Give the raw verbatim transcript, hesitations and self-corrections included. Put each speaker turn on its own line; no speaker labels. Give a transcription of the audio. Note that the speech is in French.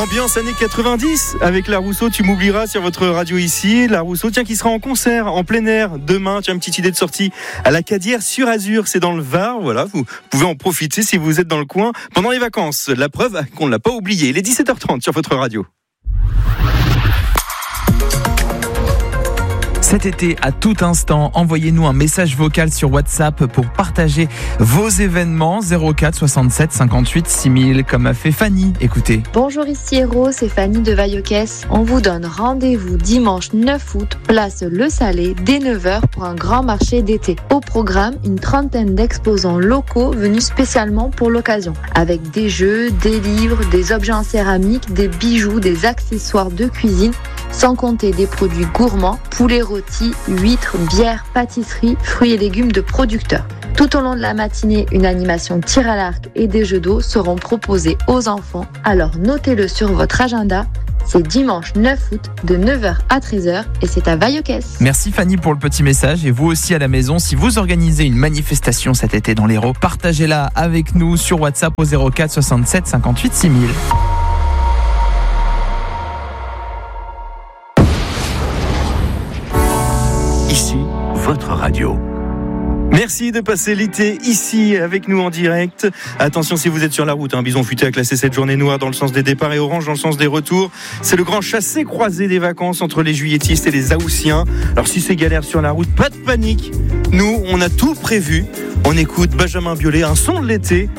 Ambiance années quatre-vingt-dix avec La Rousseau, tu m'oublieras sur votre radio ici. La Rousseau, tiens, qui sera en concert en plein air demain. Tu as une petite idée de sortie à la Cadière sur Azur, c'est dans le Var. Voilà, vous pouvez en profiter si vous êtes dans le coin pendant les vacances. La preuve qu'on ne l'a pas oublié. Il est dix-sept heures trente sur votre radio.
Cet été, à tout instant, envoyez-nous un message vocal sur WhatsApp pour partager vos événements. zéro quatre soixante-sept cinquante-huit six mille, comme a fait Fanny. Écoutez.
Bonjour, ici Héros, c'est Fanny de Vaillocès. On vous donne rendez-vous dimanche neuf août, place Le Salé, dès neuf heures pour un grand marché d'été. Au programme, une trentaine d'exposants locaux venus spécialement pour l'occasion. Avec des jeux, des livres, des objets en céramique, des bijoux, des accessoires de cuisine, sans compter des produits gourmands, poulet rôti, huîtres, bières, pâtisseries, fruits et légumes de producteurs. Tout au long de la matinée, une animation tir à l'arc et des jeux d'eau seront proposés aux enfants. Alors notez-le sur votre agenda. C'est dimanche neuf août de neuf heures à treize heures et c'est à Vaillocès.
Merci Fanny pour le petit message et vous aussi à la maison, si vous organisez une manifestation cet été dans l'Hérault, partagez-la avec nous sur WhatsApp au zéro quatre soixante-sept cinquante-huit six mille.
Ici, votre radio.
Merci de passer l'été ici avec nous en direct. Attention si vous êtes sur la route, hein, Bison Futé a classé cette journée noire dans le sens des départs et orange dans le sens des retours. C'est le grand chassé-croisé des vacances entre les juilletistes et les haussiens. Alors si c'est galère sur la route, pas de panique. Nous, on a tout prévu. On écoute Benjamin Biolay, un son de l'été.